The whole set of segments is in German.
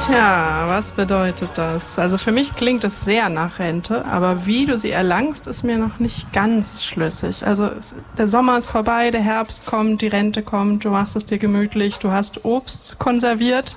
Tja, was bedeutet das? Also für mich klingt es sehr nach Rente, aber wie du sie erlangst, ist mir noch nicht ganz schlüssig. Also der Sommer ist vorbei, der Herbst kommt, die Rente kommt, du machst es dir gemütlich, du hast Obst konserviert.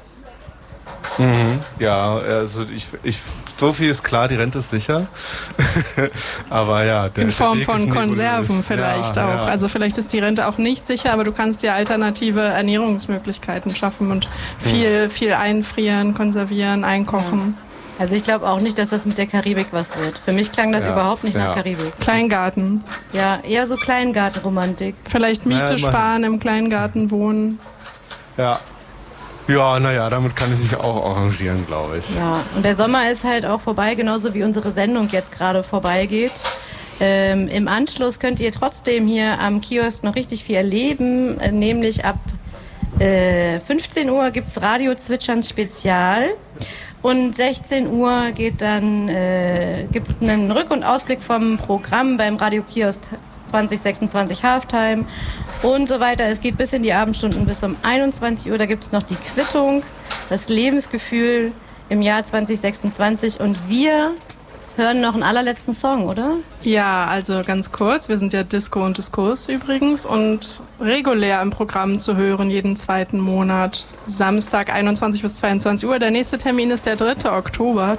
Ja, also ich so viel ist klar, die Rente ist sicher. Aber ja, in Form Weg von ist Konserven vielleicht auch. Ja. Also vielleicht ist die Rente auch nicht sicher, aber du kannst dir alternative Ernährungsmöglichkeiten schaffen und viel einfrieren, konservieren, einkochen. Also ich glaube auch nicht, dass das mit der Karibik was wird. Für mich klang das überhaupt nicht nach Karibik. Kleingarten. Ja, eher so Kleingartenromantik. Vielleicht Miete sparen, im Kleingarten wohnen. Ja. Ja, naja, damit kann ich mich auch arrangieren, glaube ich. Ja, und der Sommer ist halt auch vorbei, genauso wie unsere Sendung jetzt gerade vorbeigeht. Im Anschluss könnt ihr trotzdem hier am Kiosk noch richtig viel erleben, nämlich ab 15 Uhr gibt's Radio Zwitschern Spezial und 16 Uhr gibt's einen Rück- und Ausblick vom Programm beim Radio Kiosk 2026 Halftime und so weiter. Es geht bis in die Abendstunden, bis um 21 Uhr. Da gibt es noch die Quittung, das Lebensgefühl im Jahr 2026. Und wir hören noch einen allerletzten Song, oder? Ja, also ganz kurz. Wir sind ja Disco und Diskurs übrigens und regulär im Programm zu hören jeden zweiten Monat. Samstag 21 bis 22 Uhr. Der nächste Termin ist der 3. Oktober.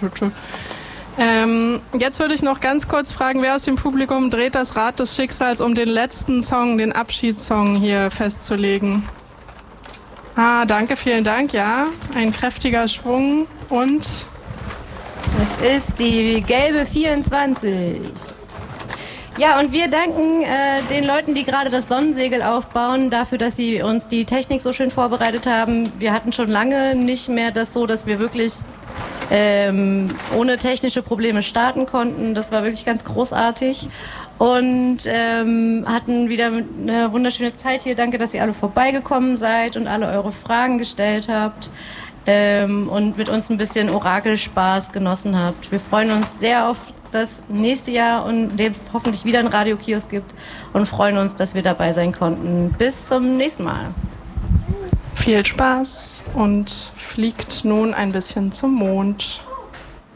Jetzt würde ich noch ganz kurz fragen, wer aus dem Publikum dreht das Rad des Schicksals, um den letzten Song, den Abschiedssong hier festzulegen. Danke, vielen Dank, ja. Ein kräftiger Schwung und... Es ist die gelbe 24. Ja, und wir danken den Leuten, die gerade das Sonnensegel aufbauen, dafür, dass sie uns die Technik so schön vorbereitet haben. Wir hatten schon lange nicht mehr das so, dass wir wirklich ohne technische Probleme starten konnten. Das war wirklich ganz großartig und hatten wieder eine wunderschöne Zeit hier. Danke, dass ihr alle vorbeigekommen seid und alle eure Fragen gestellt habt und mit uns ein bisschen Orakelspaß genossen habt. Wir freuen uns sehr auf das nächste Jahr, in dem es hoffentlich wieder einen Radiokiosk gibt und freuen uns, dass wir dabei sein konnten. Bis zum nächsten Mal. Viel Spaß und fliegt nun ein bisschen zum Mond.